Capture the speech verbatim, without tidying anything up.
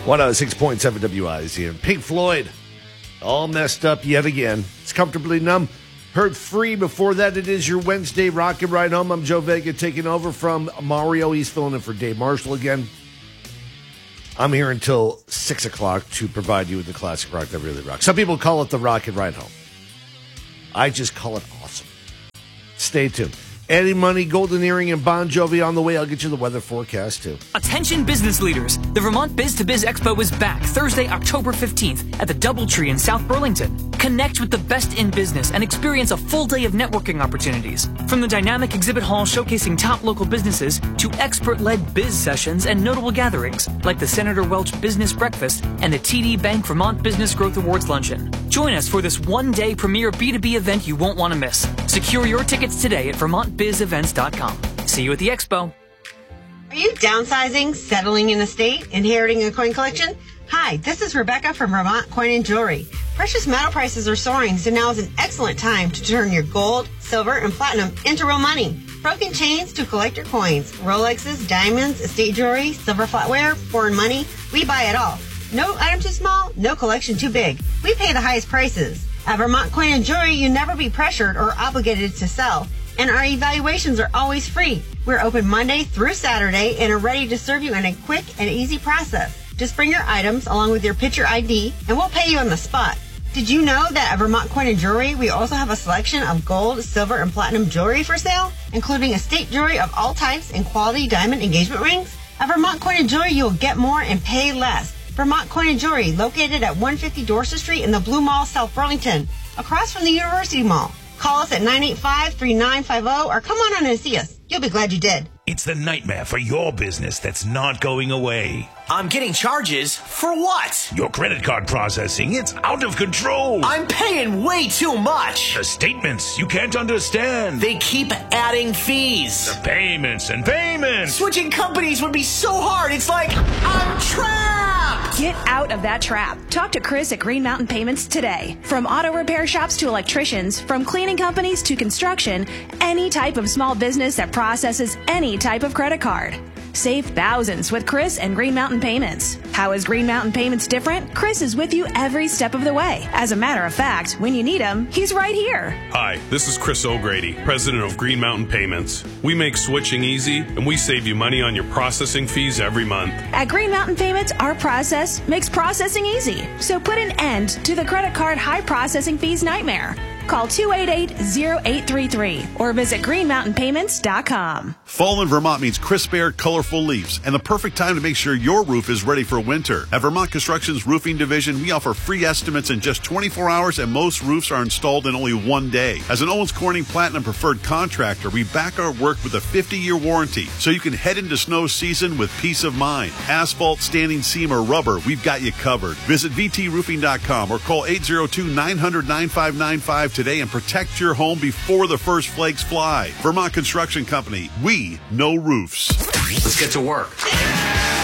one oh six point seven W I Z N. Pink Floyd, all messed up yet again. It's Comfortably Numb. Heard Free before that. It is your Wednesday Rocket Ride Home. I'm Joe Vega taking over from Mario. He's filling in for Dave Marshall again. I'm here until six o'clock to provide you with the classic rock that really rocks. Some people call it the Rocket Ride Home. I just call it awesome. Stay tuned. Eddie Money, Golden Earring, and Bon Jovi on the way. I'll get you the weather forecast, too. Attention business leaders. The Vermont Biz to Biz Expo is back Thursday, October fifteenth at the Doubletree in South Burlington. Connect with the best in business and experience a full day of networking opportunities. From the dynamic exhibit hall showcasing top local businesses to expert-led biz sessions and notable gatherings like the Senator Welch Business Breakfast and the T D Bank Vermont Business Growth Awards Luncheon. Join us for this one-day premier B two B event you won't want to miss. Secure your tickets today at vermont biz events dot com. See you at the expo. Are you downsizing, settling in a state, inheriting a coin collection? Hi, this is Rebecca from Vermont Coin and Jewelry. Precious metal prices are soaring, so now is an excellent time to turn your gold, silver, and platinum into real money. Broken chains to collector coins, Rolexes, diamonds, estate jewelry, silver flatware, foreign money, we buy it all. No item too small, no collection too big. We pay the highest prices. At Vermont Coin and Jewelry, you never be pressured or obligated to sell, and our evaluations are always free. We're open Monday through Saturday and are ready to serve you in a quick and easy process. Just bring your items along with your picture I D, and we'll pay you on the spot. Did you know that at Vermont Coin and Jewelry, we also have a selection of gold, silver, and platinum jewelry for sale, including estate jewelry of all types and quality diamond engagement rings? At Vermont Coin and Jewelry, you'll get more and pay less. Vermont Coin and Jewelry, located at one fifty Dorset Street in the Blue Mall, South Burlington, across from the University Mall. Call us at nine eight five, three nine five zero or come on in and see us. You'll be glad you did. It's the nightmare for your business that's not going away. I'm getting charges for what? Your credit card processing, it's out of control. I'm paying way too much. The statements you can't understand. They keep adding fees. The payments and payments. Switching companies would be so hard. It's like I'm trapped. Get out of that trap. Talk to Chris at Green Mountain Payments today. From auto repair shops to electricians, from cleaning companies to construction, any type of small business that processes any type of credit card. Save thousands with Chris and Green Mountain Payments. How is Green Mountain Payments different? Chris is with you every step of the way. As a matter of fact, when you need him, he's right here. Hi, this is Chris O'Grady, president of Green Mountain Payments. We make switching easy, and we save you money on your processing fees every month. At Green Mountain Payments, our process makes processing easy. So put an end to the credit card high processing fees nightmare. Call two eight eight, zero eight three three or visit green mountain payments dot com. Fall in Vermont means crisp air, colorful leaves, and the perfect time to make sure your roof is ready for winter. At Vermont Construction's Roofing Division, we offer free estimates in just twenty-four hours, and most roofs are installed in only one day. As an Owens Corning Platinum preferred contractor, we back our work with a fifty-year warranty, so you can head into snow season with peace of mind. Asphalt, standing seam, or rubber, we've got you covered. Visit v t roofing dot com or call eight zero two, nine hundred, nine five nine five today and protect your home before the first flakes fly. Vermont Construction Company, we know roofs. Let's get to work.